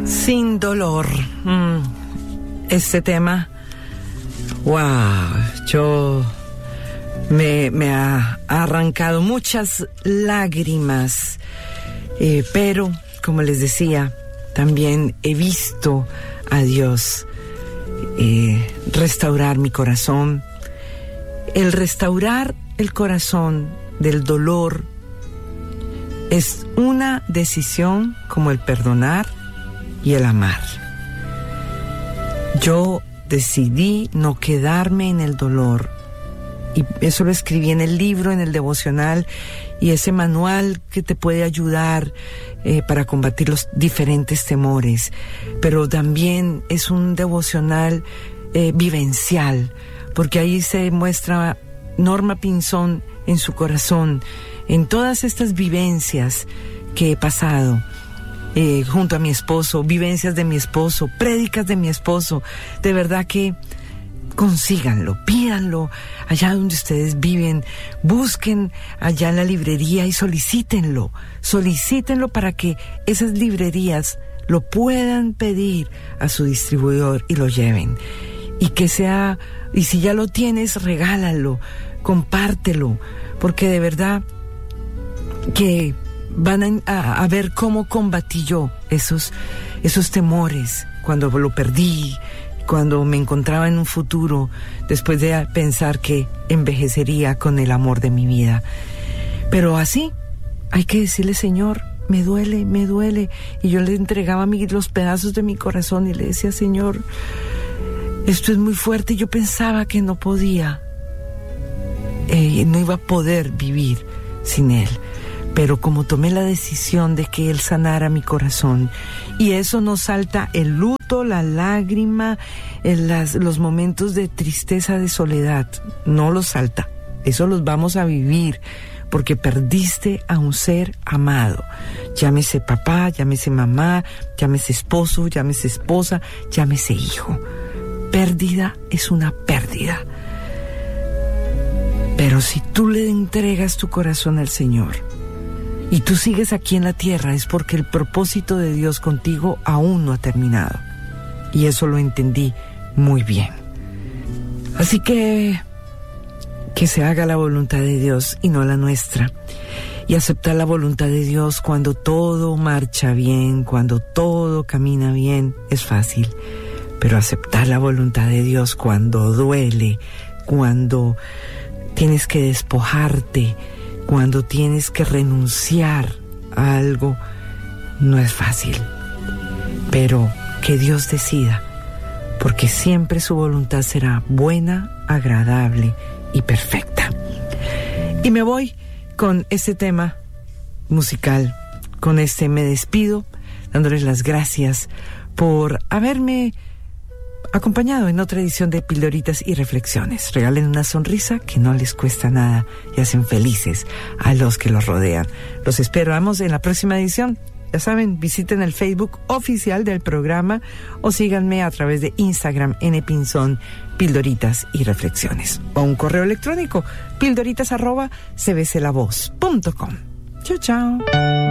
Sin dolor. Este tema, wow, yo me ha arrancado muchas lágrimas, pero como les decía, también he visto a Dios restaurar mi corazón. El restaurar el corazón del dolor es una decisión como el perdonar y el amar. Yo decidí no quedarme en el dolor, y eso lo escribí en el libro, en el devocional, y ese manual que te puede ayudar para combatir los diferentes temores. Pero también es un devocional vivencial, porque ahí se muestra Norma Pinzón en su corazón, en todas estas vivencias que he pasado junto a mi esposo, vivencias de mi esposo, prédicas de mi esposo. De verdad que consíganlo, pídanlo allá donde ustedes viven, busquen allá en la librería y solicítenlo para que esas librerías lo puedan pedir a su distribuidor y lo lleven. Y que sea, y si ya lo tienes, regálalo, compártelo, porque de verdad que van a ver cómo combatí yo esos temores cuando lo perdí, cuando me encontraba en un futuro, después de pensar que envejecería con el amor de mi vida. Pero así, hay que decirle: Señor, me duele. Y yo le entregaba los pedazos de mi corazón y le decía: Señor, esto es muy fuerte. Yo pensaba que no podía, no iba a poder vivir sin Él. Pero como tomé la decisión de que Él sanara mi corazón, y eso nos salta el luto, la lágrima, los momentos de tristeza, de soledad, no los salta, eso los vamos a vivir, porque perdiste a un ser amado, llámese papá, llámese mamá, llámese esposo, llámese esposa, llámese hijo. Pérdida es una pérdida. Pero si tú le entregas tu corazón al Señor y tú sigues aquí en la tierra, es porque el propósito de Dios contigo aún no ha terminado. Y eso lo entendí muy bien. Así que se haga la voluntad de Dios y no la nuestra. Y aceptar la voluntad de Dios cuando todo marcha bien, cuando todo camina bien, es fácil. Pero aceptar la voluntad de Dios cuando duele, cuando tienes que despojarte, cuando tienes que renunciar a algo, no es fácil. Pero que Dios decida, porque siempre su voluntad será buena, agradable y perfecta. Y me voy con este tema musical, con este me despido, dándoles las gracias por haberme acompañado en otra edición de Pildoritas y Reflexiones. Regalen una sonrisa que no les cuesta nada y hacen felices a los que los rodean. Los esperamos en la próxima edición. Ya saben, visiten el Facebook oficial del programa o síganme a través de Instagram, Pinzón, Pildoritas y Reflexiones. O un correo electrónico, pildoritas@cbclavoz.com. Chao, chao.